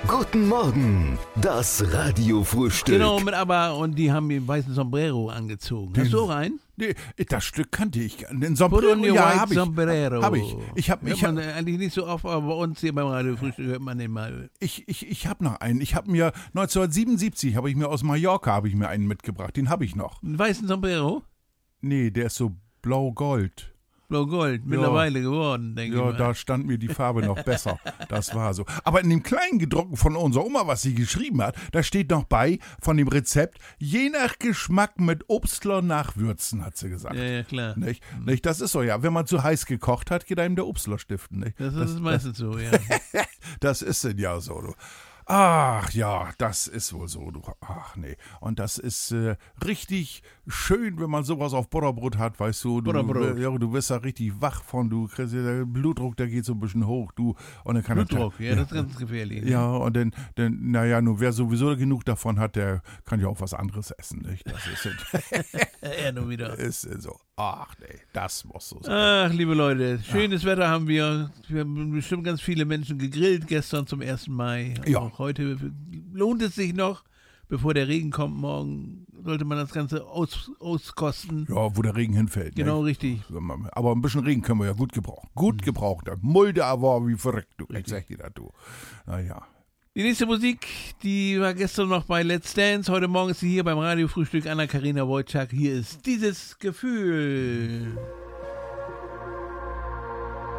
Guten Morgen, das Radiofrühstück. Genau, mit ABBA und die haben den weißen Sombrero angezogen. Hast du auch einen? Nee, das Stück kannte ich. Den Put on Sombrero, your ja, white habe ich. Sombrero. Hab ich. Ich habe Hört man eigentlich nicht so oft, aber bei uns hier beim Radiofrühstück hört man den mal. ich hab noch einen. Ich habe mir 1977 habe ich mir aus Mallorca habe ich mir einen mitgebracht. Den habe ich noch. Einen weißen Sombrero? Nee, der ist so blau-gold. Blau-Gold, mittlerweile geworden, denke ich Ja, mal. da stand mir die Farbe noch besser. Das war so. Aber in dem kleinen gedruckten von unserer Oma, was sie geschrieben hat, da steht noch bei, von dem Rezept, je nach Geschmack mit Obstler nachwürzen, hat sie gesagt. Ja, klar. Nicht? Das ist so, ja. Wenn man zu heiß gekocht hat, geht einem der Obstler stiften. Nicht? Das ist meistens so, ja. Das ist denn ja so, du. Ach ja, das ist wohl so, du. Ach nee. Und das ist richtig schön, wenn man sowas auf Butterbrot hat, weißt du. Butterbrot. Du wirst da richtig wach von, du kriegst der Blutdruck, der geht so ein bisschen hoch, du. Und dann kann Blutdruck, ja, das ist ganz gefährlich. Ja, und dann, naja, nur wer sowieso genug davon hat, der kann ja auch was anderes essen, nicht? Das ist Ja, nur wieder. ist so. Ach nee, das muss so sein. Ach, liebe Leute, schönes Wetter haben wir. Wir haben bestimmt ganz viele Menschen gegrillt gestern zum 1. Mai. Ja. Auch heute lohnt es sich noch, bevor der Regen kommt morgen, sollte man das Ganze auskosten. Ja, wo der Regen hinfällt. Genau, ne? richtig. Aber ein bisschen Regen können wir ja gut gebrauchen. Gut gebraucht. Der Mulde aber wie verrückt, du. Ich sag dir das, du. Naja. Die nächste Musik, die war gestern noch bei Let's Dance. Heute Morgen ist sie hier beim Radiofrühstück. Anna-Karina Wojcik. Hier ist dieses Gefühl.